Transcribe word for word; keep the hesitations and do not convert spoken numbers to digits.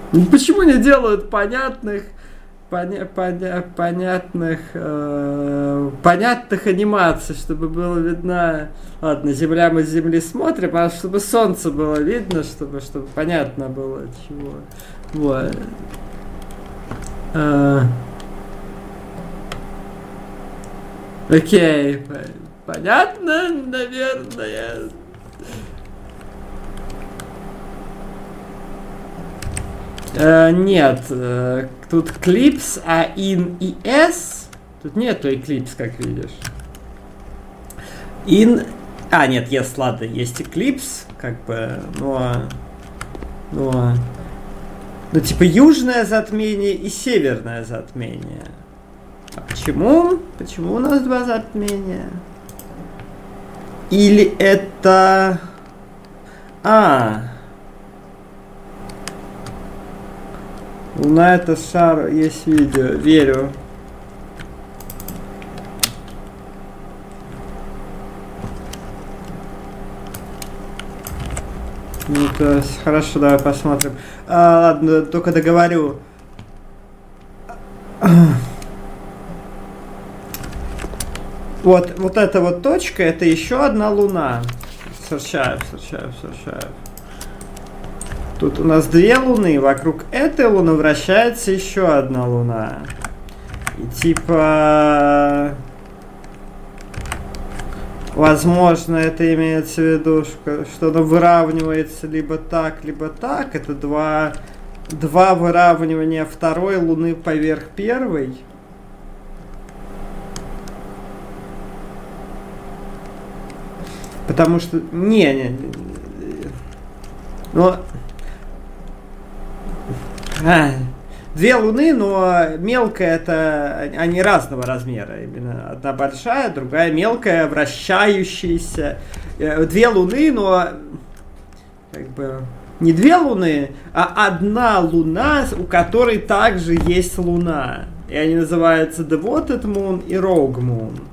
Ну, почему не делают понятных, поня, поня, понятных, э, понятных анимаций, чтобы было видно... Ладно, Земля, мы с Земли смотрим, а чтобы Солнце было видно, чтобы, чтобы понятно было, чего. Вот. А... Окей, понятно, наверное. Uh, нет, uh, тут Clips, а in и s. Тут нету Eclipse, как видишь. In. А, нет, yes, ладно, есть Eclipse, как бы, но. Но. Ну, типа, южное затмение и северное затмение. А почему? Почему у нас два затмения? Или это. А. Луна это шар, есть видео, верю. Ну, то есть, хорошо, давай посмотрим. А, ладно, только договорю. Вот, вот эта вот точка, это еще одна луна. Серчаю, серчаю, серчаю. Тут у нас две луны, вокруг этой луны вращается еще одна луна. И типа... Возможно, это имеется в виду, что, что оно выравнивается либо так, либо так. Это два, два выравнивания второй луны поверх первой. Потому что... Не, не, не. Но... А, две луны, но мелкая это... Они разного размера. Именно одна большая, другая мелкая, вращающаяся. Две луны, но... Как бы... Не две луны, а одна луна, у которой также есть луна. И они называются Devoted Moon и Rogue Moon.